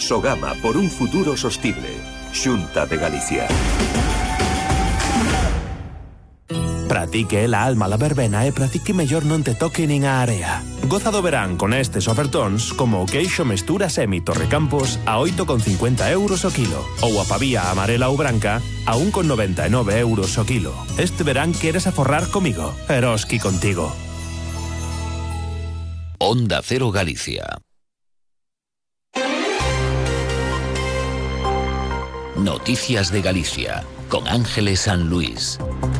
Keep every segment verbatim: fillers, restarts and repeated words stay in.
Sogama por un futuro sostible. Xunta de Galicia. Pratique la alma la verbena e pratique mellor non te toque nin a area. Goza do verán con estes ofertóns como o queixo mestura semi Torrecampos a oito con cincuenta euros o kilo ou a pavía amarela ou branca a un con noventa e nove euros o kilo. Este verán queres aforrar comigo? Eroski contigo. Onda Cero Galicia. Noticias de Galicia con Ángeles San Luis.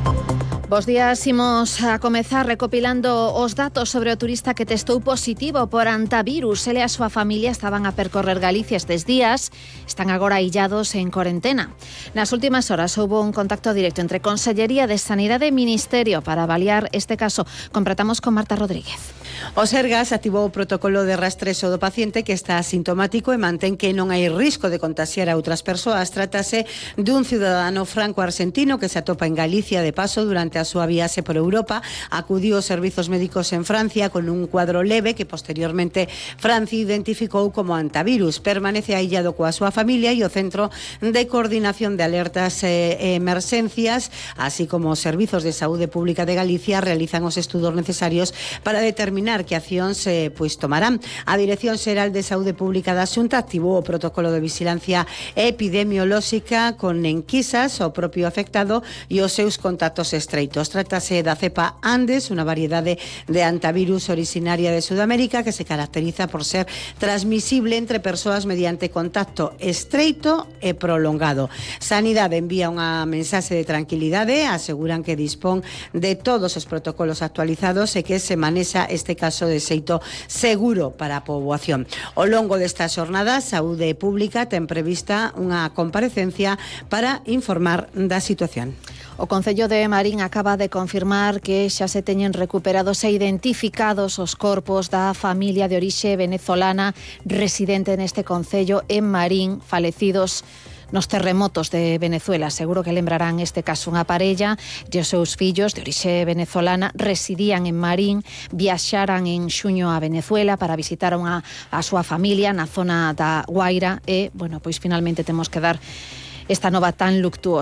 Bos días, imos a comezar recopilando os datos sobre o turista que testou positivo por antivirus. Ele e a súa familia estaban a percorrer Galicia estes días, están agora illados en corentena. Nas últimas horas houbo un contacto directo entre Consellería de Sanidade e Ministerio para avaliar este caso. Completamos con Marta Rodríguez. O Sergas activou o protocolo de rastrezo do paciente que está asintomático e mantén que non hai risco de contaxiar a outras persoas. Trátase dun cidadano franco-argentino que se atopa en Galicia de paso durante a súa viaxe por Europa. Acudiu aos servizos médicos en Francia con un cuadro leve que posteriormente Francia identificou como antivirus. Permanece aillado coa súa familia e o Centro de Coordinación de Alertas e Emerxencias, así como os Servizos de Saúde Pública de Galicia, realizan os estudos necesarios para determinar que accións eh, pois tomarán. A Dirección Xeral de Saúde Pública da Xunta activou o protocolo de vigilancia epidemiolóxica con enquisas ao propio afectado e os seus contactos estreitos. Trátase da cepa Andes, unha variedade de antivirus originaria de Sudamérica que se caracteriza por ser transmisible entre persoas mediante contacto estreito e prolongado. Sanidade envía unha mensaxe de tranquilidade, aseguran que dispón de todos os protocolos actualizados e que se manexa este caso de xeito seguro para a poboación. Ao longo desta xornada, Saúde Pública ten prevista unha comparecencia para informar da situación. O Concello de Marín acaba de confirmar que xa se teñen recuperados e identificados os corpos da familia de orixe venezolana residente neste concello en Marín, falecidos nos terremotos de Venezuela. Seguro que lembrarán este caso. Unha parella e os seus fillos de orixe venezolana residían en Marín, viaxaran en xuño a Venezuela para visitar unha, a súa familia na zona da Guaira e, bueno, pois finalmente temos que dar esta nova tan luctuosa.